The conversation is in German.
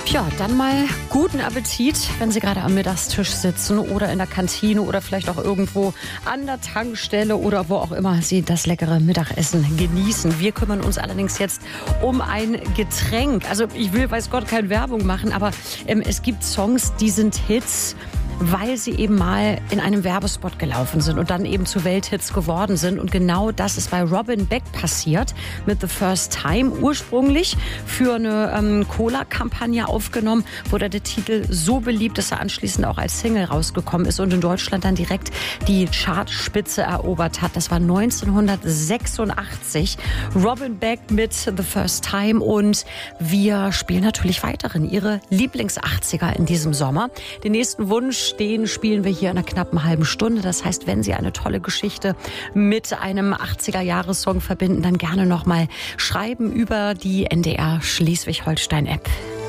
Ja, dann mal guten Appetit, wenn Sie gerade am Mittagstisch sitzen oder in der Kantine oder vielleicht auch irgendwo an der Tankstelle oder wo auch immer Sie das leckere Mittagessen genießen. Wir kümmern uns allerdings jetzt um ein Getränk. Also ich will, weiß Gott, keine Werbung machen, aber es gibt Songs, die sind Hits, weil sie eben mal in einem Werbespot gelaufen sind und dann eben zu Welthits geworden sind. Und genau das ist bei Robin Beck passiert mit The First Time. Ursprünglich für eine Cola-Kampagne aufgenommen, wurde der Titel so beliebt, dass er anschließend auch als Single rausgekommen ist und in Deutschland dann direkt die Chartspitze erobert hat. Das war 1986. Robin Beck mit The First Time und wir spielen natürlich weiterhin Ihre Lieblings-80er in diesem Sommer. Den nächsten Wunsch, den spielen wir hier in einer knappen halben Stunde. Das heißt, wenn Sie eine tolle Geschichte mit einem 80er-Jahres-Song verbinden, dann gerne noch mal schreiben über die NDR Schleswig-Holstein-App.